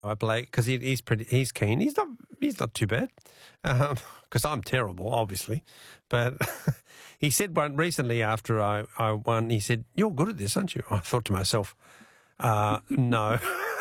I play because he's keen. He's not too bad because I'm terrible, obviously. But he said recently after I won, he said, "You're good at this, aren't you?" I thought to myself, no.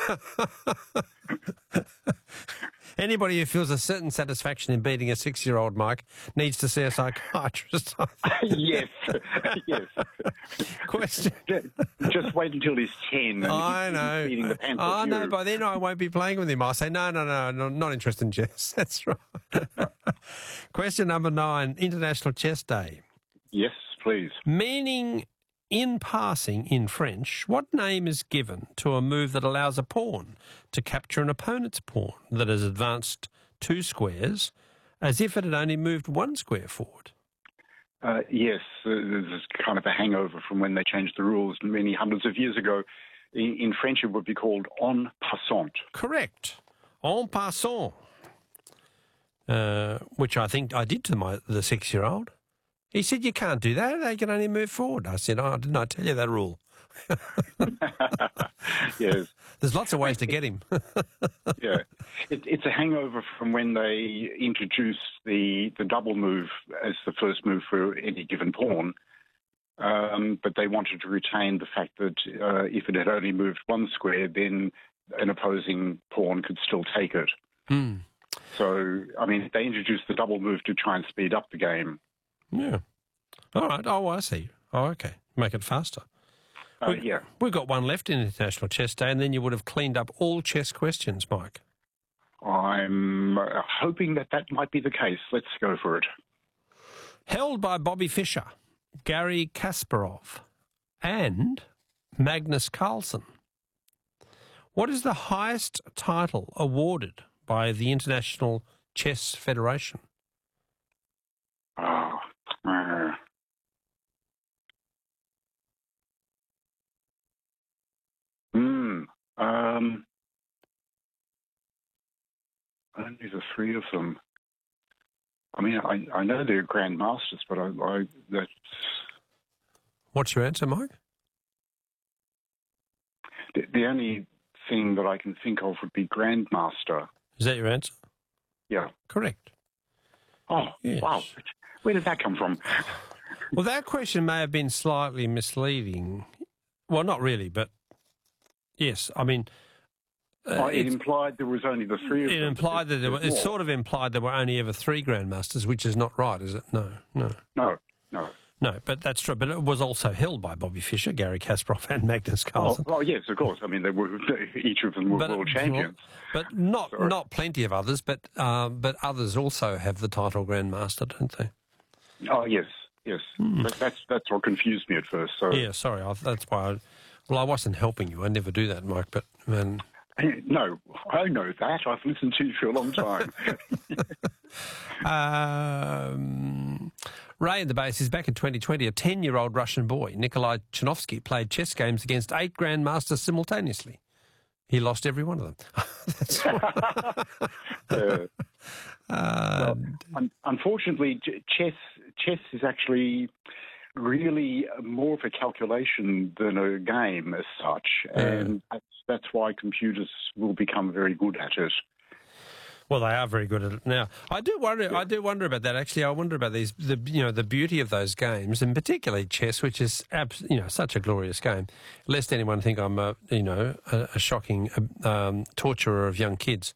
Anybody who feels a certain satisfaction in beating a 6-year-old, Mike, needs to see a psychiatrist. Yes, yes. Question. Just wait until he's 10 and I know. he's beating the pants Oh, off you. no, by then I won't be playing with him. I'll say, no, not interested in chess. That's right. Question number 9, International Chess Day. Yes, please. Meaning, in passing, in French, what name is given to a move that allows a pawn to capture an opponent's pawn that has advanced 2 squares as if it had only moved 1 square forward? Yes, there's kind of a hangover from when they changed the rules many hundreds of years ago. In French, it would be called en passant. Correct. En passant. Which I think I did to the 6-year-old. He said, "You can't do that. They can only move forward." I said, "Oh, didn't I tell you that rule?" Yes. There's lots of ways to get him. Yeah. It's a hangover from when they introduced the double move as the first move for any given pawn. But they wanted to retain the fact that if it had only moved 1 square, then an opposing pawn could still take it. Mm. So, I mean, they introduced the double move to try and speed up the game. Yeah. All right. Oh, I see. Oh, okay. Make it faster. Yeah. We've got one left in International Chess Day, and then you would have cleaned up all chess questions, Mike. I'm hoping that might be the case. Let's go for it. Held by Bobby Fischer, Gary Kasparov, and Magnus Carlsen. What is the highest title awarded by the International Chess Federation? Only the 3 of them. I mean, I know they're Grand Masters, but that's... What's your answer, Mike? The only thing that I can think of would be Grandmaster. Is that your answer? Yeah. Correct. Oh, yes. Wow. Where did that come from? Well, that question may have been slightly misleading. Well, not really, but yes. I mean... it implied there was only the 3 of them. It implied that it sort of implied there were only ever 3 Grandmasters, which is not right, is it? No. No, but that's true. But it was also held by Bobby Fischer, Gary Kasparov, and Magnus Carlsen. Oh, yes, of course. I mean, each of them were world champions. But not plenty of others. But others also have the title Grandmaster, don't they? Oh, yes. That's what confused me at first. So yeah, sorry. That's why. I wasn't helping you. I never do that, Mike. But no, I know that. I've listened to you for a long time. Ray in the Base is back in 2020. A 10-year-old Russian boy, Nikolai Chanovsky, played chess games against 8 grandmasters simultaneously. He lost every one of them. That's well, unfortunately, chess is actually really more of a calculation than a game as such, and that's why computers will become very good at it. Well, they are very good at it now. I do wonder about that. Actually, I wonder about the beauty of those games, and particularly chess, which is such a glorious game. Lest anyone think I'm a shocking torturer of young kids.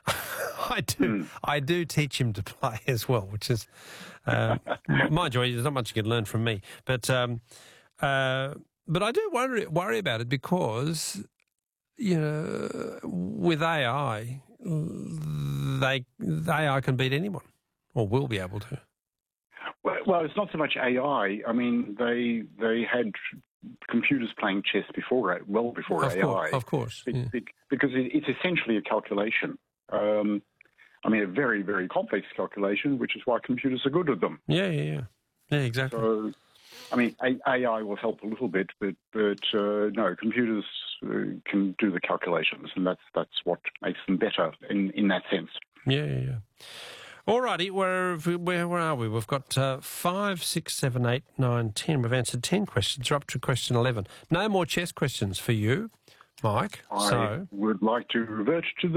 I do teach him to play as well, which is mind you, there's not much you can learn from me. But I do worry about it because with AI. AI can beat anyone, or will be able to. Well, it's not so much AI. I mean, they had computers playing chess well before AI. Of course. Because it's essentially a calculation. I mean, a very, very complex calculation, which is why computers are good at them. Yeah, exactly. So, I mean, AI will help a little bit, but no, computers can do the calculations, and that's what makes them better in that sense. Yeah. All righty, where are we? We've got 5, 6, 7, 8, 9, 10. We've answered 10 questions. We're up to question 11. No more chess questions for you, Mike. I would like to revert to the